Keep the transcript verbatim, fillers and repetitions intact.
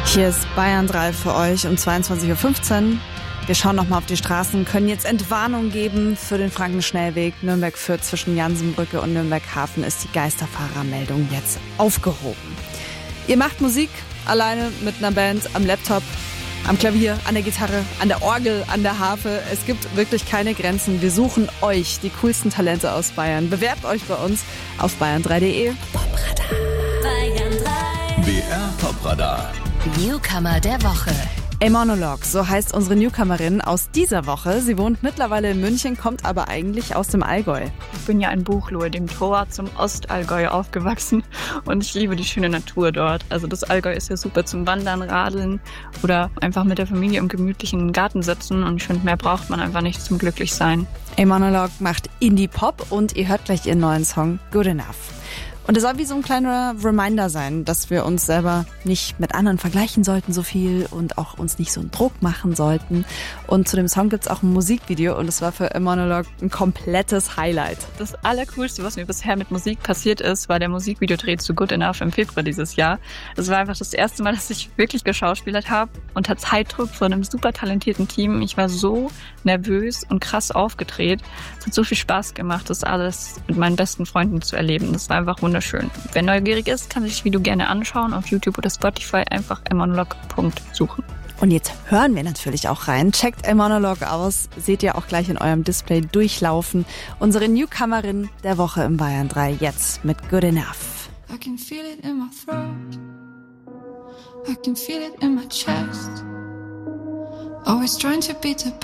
Hier ist Bayern drei für euch um zweiundzwanzig Uhr fünfzehn. Wir schauen nochmal auf die Straßen, können jetzt Entwarnung geben für den Frankenschnellweg. Nürnberg-Fürth zwischen Jansenbrücke und Nürnberg-Hafen ist die Geisterfahrermeldung jetzt aufgehoben. Ihr macht Musik alleine mit einer Band am Laptop, am Klavier, an der Gitarre, an der Orgel, an der Harfe. Es gibt wirklich keine Grenzen. Wir suchen euch, die coolsten Talente aus Bayern. Bewerbt euch bei uns auf bayern drei punkt de. Popradar. Bayern drei. B R Popradar. Newcomer der Woche. A Monologue, so heißt unsere Newcomerin aus dieser Woche. Sie wohnt mittlerweile in München, kommt aber eigentlich aus dem Allgäu. Ich bin ja in Buchloe, dem Tor zum Ostallgäu, aufgewachsen und ich liebe die schöne Natur dort. Also das Allgäu ist ja super zum Wandern, Radeln oder einfach mit der Familie im gemütlichen Garten sitzen und ich finde, mehr braucht man einfach nicht zum Glücklichsein. A Monologue macht Indie-Pop und ihr hört gleich ihren neuen Song Good Enough. Und es soll wie so ein kleiner Reminder sein, dass wir uns selber nicht mit anderen vergleichen sollten so viel und auch uns nicht so einen Druck machen sollten. Und zu dem Song gibt's auch ein Musikvideo und es war für A Monologue ein komplettes Highlight. Das Allercoolste, was mir bisher mit Musik passiert ist, war der Musikvideodreh zu Good Enough im Februar dieses Jahr. Es war einfach das erste Mal, dass ich wirklich geschauspielert habe unter Zeitdruck von einem super talentierten Team. Ich war so nervös und krass aufgedreht. Es hat so viel Spaß gemacht, das alles mit meinen besten Freunden zu erleben. Das war einfach wunderschön. Schön. Wer neugierig ist, kann sich das Video gerne anschauen. Auf YouTube oder Spotify einfach A Monologue suchen. Und jetzt hören wir natürlich auch rein. Checkt A Monologue aus. Seht ihr auch gleich in eurem Display durchlaufen. Unsere Newcomerin der Woche im Bayern drei jetzt mit Good Enough. I can feel it in my throat. I can feel it in my chest. Always trying to be the